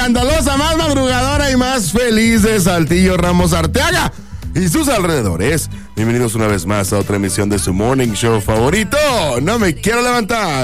escandalosa, más madrugadora y más feliz de Saltillo, Ramos Arteaga y sus alrededores. Bienvenidos una vez más a otra emisión de su morning show favorito. No me quiero levantar.